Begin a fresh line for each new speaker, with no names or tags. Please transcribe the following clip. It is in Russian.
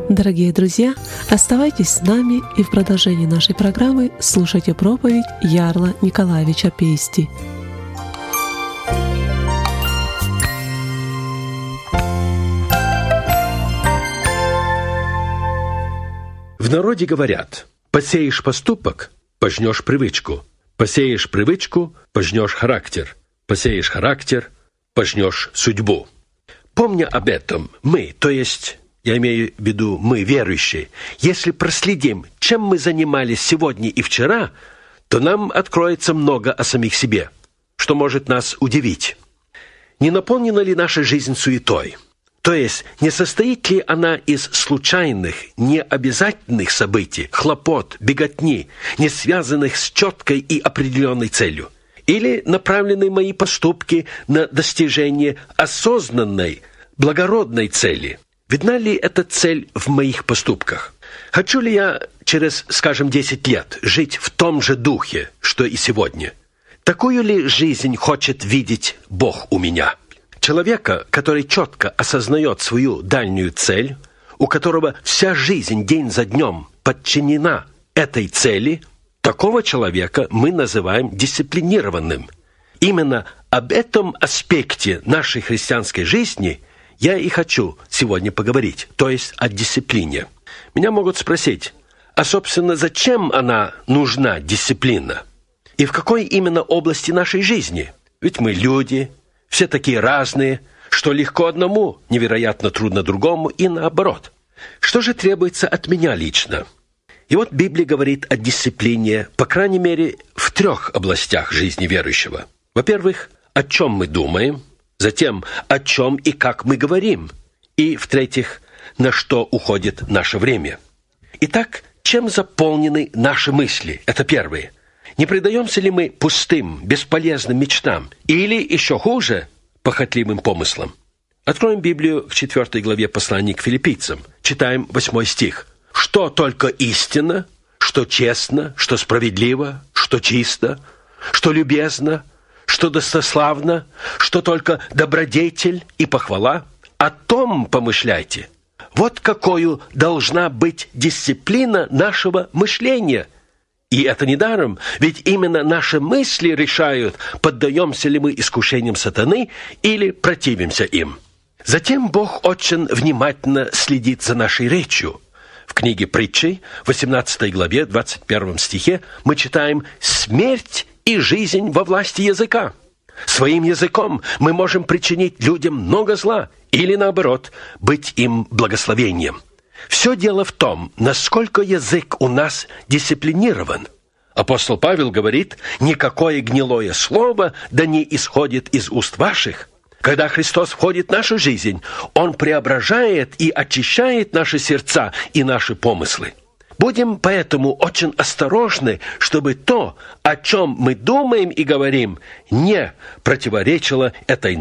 Дорогие друзья, оставайтесь с нами и в продолжении нашей программы слушайте проповедь Ярла Николаевича Пейсти.
В народе говорят: посеешь поступок — пожнешь привычку, посеешь привычку — пожнешь характер, посеешь характер — пожнешь судьбу. Помня об этом, мы, то есть, я имею в виду мы, верующие, если проследим, чем мы занимались сегодня и вчера, то нам откроется много о самих себе, что может нас удивить. Не наполнена ли наша жизнь суетой? То есть, не состоит ли она из случайных, необязательных событий, хлопот, беготни, не связанных с четкой и определенной целью? Или направлены мои поступки на достижение осознанной, благородной цели? Видна ли эта цель в моих поступках? Хочу ли я через, 10 лет жить в том же духе, что и сегодня? Такую ли жизнь хочет видеть Бог у меня? Человека, который четко осознает свою дальнюю цель, у которого вся жизнь день за днем подчинена этой цели, такого человека мы называем дисциплинированным. Именно об этом аспекте нашей христианской жизни я и хочу сегодня поговорить, то есть о дисциплине. Меня могут спросить, а, собственно, зачем она нужна, дисциплина? И в какой именно области нашей жизни? Ведь мы люди, все такие разные, что легко одному, невероятно трудно другому, и наоборот. Что же требуется от меня лично? И вот Библия говорит о дисциплине, по крайней мере, в 3 областях жизни верующего. Во-первых, о чем мы думаем, затем, о чем и как мы говорим, и, в-третьих, на что уходит наше время. Итак, чем заполнены наши мысли? Это первое. Не предаемся ли мы пустым, бесполезным мечтам или, еще хуже, похотливым помыслам? Откроем Библию в 4 главе послания к филиппийцам. Читаем 8 стих. «Что только истинно, что честно, что справедливо, что чисто, что любезно, что достославно, что только добродетель и похвала, о том помышляйте». Вот какою должна быть дисциплина нашего мышления. И это недаром, ведь именно наши мысли решают, поддаемся ли мы искушениям сатаны или противимся им. Затем Бог очень внимательно следит за нашей речью. В книге Притчей, 18 главе, 21 стихе, мы читаем «Смерть и жизнь во власти языка». Своим языком мы можем причинить людям много зла или, наоборот, быть им благословением. Все дело в том, насколько язык у нас дисциплинирован. Апостол Павел говорит: «Никакое гнилое слово да не исходит из уст ваших». Когда Христос входит в нашу жизнь, Он преображает и очищает наши сердца и наши помыслы. Будем поэтому очень осторожны, чтобы то, о чем мы думаем и говорим, не противоречило этой